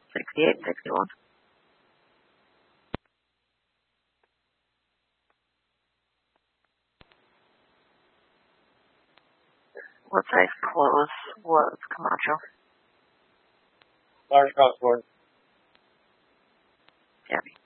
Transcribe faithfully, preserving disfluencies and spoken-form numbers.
sixty-eight, sixty-one. What size clothes was Camacho? Large crossboard. Tabby.